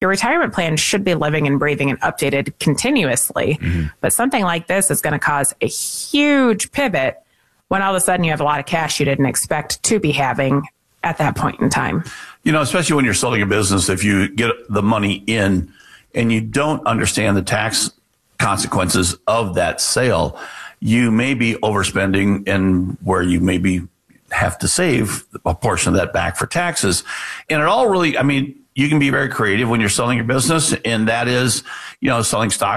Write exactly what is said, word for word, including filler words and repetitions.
your retirement plan should be living and breathing and updated continuously. Mm-hmm. But something like this is going to cause a huge pivot when all of a sudden you have a lot of cash you didn't expect to be having at that point in time. You know, especially when you're selling a business, if you get the money in and you don't understand the tax consequences of that sale, you may be overspending and where you maybe have to save a portion of that back for taxes. And it all really, I mean, you can be very creative when you're selling your business, and that is, you know, selling stock